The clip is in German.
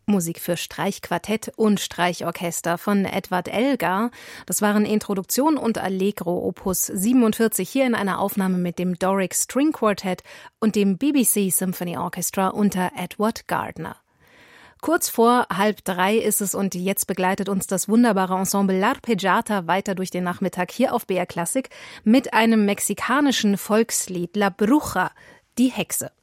Musik für Streichquartett und Streichorchester von Edward Elgar. Das waren Introduktion und Allegro Opus 47 hier in einer Aufnahme mit dem Doric String Quartet und dem BBC Symphony Orchestra unter Edward Gardner. Kurz vor 2:30 ist es und jetzt begleitet uns das wunderbare Ensemble L'Arpeggiata weiter durch den Nachmittag hier auf BR Klassik mit einem mexikanischen Volkslied La Bruja, die Hexe.